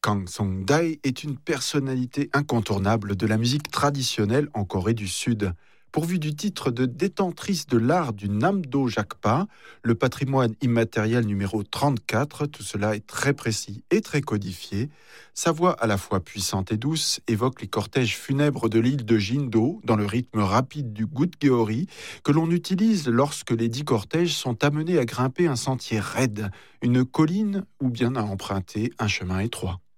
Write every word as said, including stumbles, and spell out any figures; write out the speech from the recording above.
Kang Song-dae est une personnalité incontournable de la musique traditionnelle en Corée du Sud. Pourvue du titre de détentrice de l'art du Namdo Jakpa, le patrimoine immatériel numéro trente-quatre, tout cela est très précis et très codifié. Sa voix à la fois puissante et douce évoque les cortèges funèbres de l'île de Jindo dans le rythme rapide du Gutgyeori que l'on utilise lorsque les dix cortèges sont amenés à grimper un sentier raide, une colline ou bien à emprunter un chemin étroit.